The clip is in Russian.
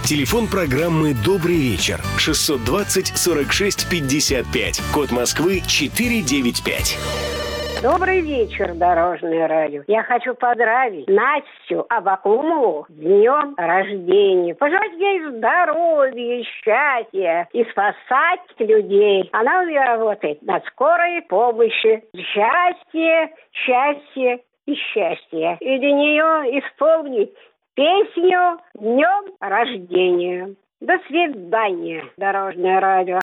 Телефон программы «Добрый вечер» 620-46-55. Код Москвы 495. Добрый вечер, Дорожное радио. Я хочу поздравить Настю Абакумову с днем рождения. Пожелать ей здоровья, счастья и спасать людей. Она у меня работает на скорой помощи. Счастье, счастье и счастье. И для нее исполнить песню «Днем рождения». До свидания, Дорожное радио.